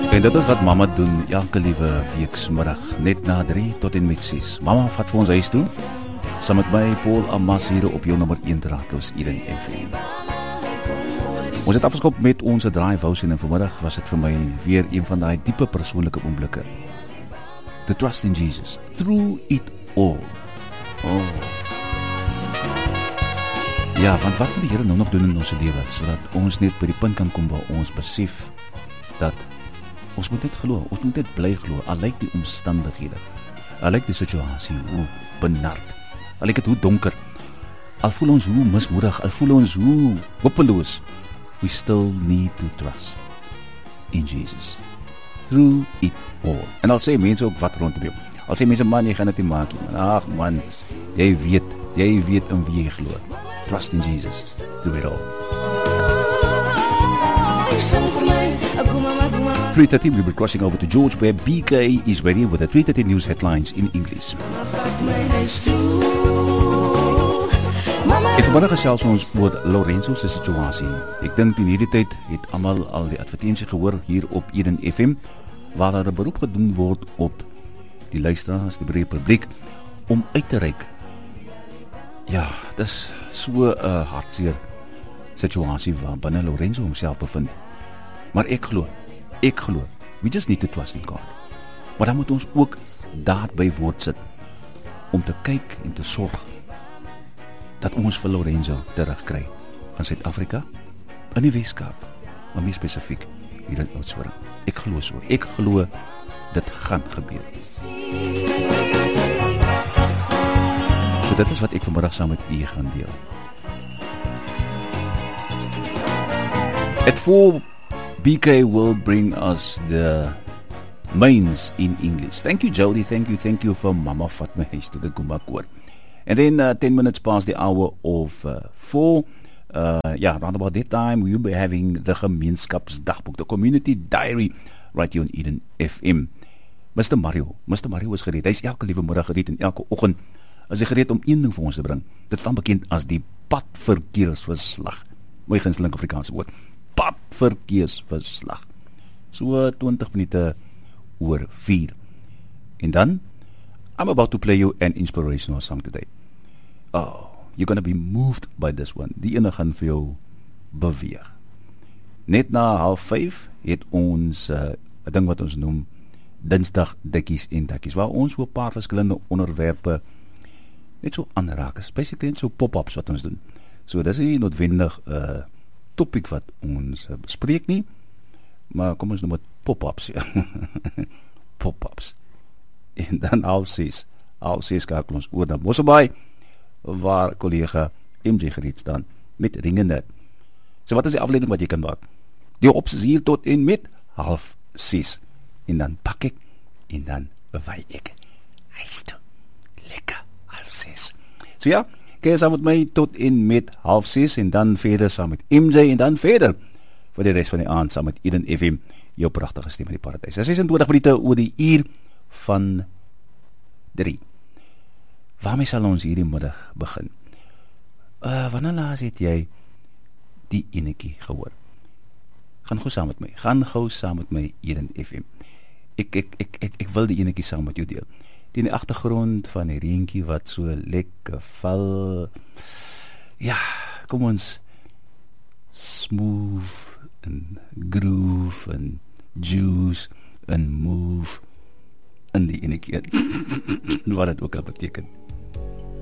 En dit is wat mama doen elke liewe weeksmiddag, net na 3 tot en met 6. Mama vat vir ons huis toe, saam met my, Paul Amas, hier op jou nommer 1 draadloos Eden FM. Ons het afgeskop met ons draai-wous en vanmiddag was dit vir my weer een van die diepe persoonlike oomblikke. To trust in Jesus, through it all. Oh. Ja, want wat moet die Here nou nog doen in ons lewe, sodat ons net by die punt kan kom waar ons besef dat ons moet net glo, ons moet net bly glo, al lyk die omstandighede, al lyk die situasie hoe benard, al lyk het hoe donker, al voel ons hoe mismoedig, al voel ons hoe hopeloos, we still need to trust in Jesus, through it all. En al sê mense ook wat rondom jou, al sê mense, man, jy gaan dit nie maak, ach man, jy weet in wie jy glo. Trust in Jesus, through it all. 3:30, we'll be crossing over to George, where BK is ready with the 3:30 news headlines in English. En vanmiddag gesels ons oor Lorenzo se situasie. Ek dink in hierdie tyd het almal al die advertensie gehoor hier op Eden FM, waar daar 'n beroep gedoen word op die luisteraars, die breë publiek, om uit te reik. Ja, dis so 'n hartseer situasie waar binne Lorenzo homself bevind. Maar ek glo, we just need to trust in God. Maar dan moet ons ook daad by woord sit, om te kyk en te sorg, dat ons vir Lorenzo terugkry, in Suid-Afrika, in die Weskaap, maar meer spesifiek, hier in Oudtshoorn. Ek glo so, ek glo, dit gaan gebeur. So dit is wat ek vanmiddag saam met u gaan deel. At 4, BK will bring us the mains in English. Thank you, Jody. Thank you for Mama vat my huis to the Gumakoor. And then 10 minutes past the hour of 4. Around about that time, we will be having the gemeenskapsdagboek, the community diary, right here on Eden FM. Mr. Mario is gereed. Hy is elke liewe middag gereed en elke oggend is hy gereed om een ding vir ons te bring. Dit staan bekend as die padverkeersverslag. Mooi gunsteling Afrikaanse woord. Padverkeersverslag. So 20 minute oor 4. En dan, I'm about to play you an inspirational song today. Oh, you're gonna be moved by this one. Die ene gaan vir jou beweeg. Net na 4:30 het ons 'n ding wat ons noem Dinsdag dikkies en dakkies, waar ons so 'n paar verskillende onderwerpe net so aanraak is. Basically net so pop-ups wat ons doen. So dis nie noodwendig 'n topic wat ons bespreek nie, maar kom ons noem dit pop-ups. Ja. Pop-ups. En dan half 6 skakel ons oor na Mosselbaai, waar kollega MJ gereed staan met ringende. So wat is die afleiding wat jy kan maak? Die ops is hier tot en met 5:30. En dan pak ek, en dan bewaai ek. Huis toe. Lekker, 5:30. So ja, kyk saam met my tot en met 5:30, en dan verder saam met MJ, en dan verder vir die rest van die aand saam met Eden FM, jou prachtige stem in die paradijs. 26 minute oor die uur van 3. Waarmee sal ons hierdie middag begin? Wanneer laas het jy die enetjie gehoor? Gaan gou saam met my Eden FM. Ek wil die enetjie saam met jou deel. Die in die agtergrond van die reentjie wat so lekker val. Ja, kom ons smooth en groove en juice en move in die enetjie. Wat dit ook al beteken.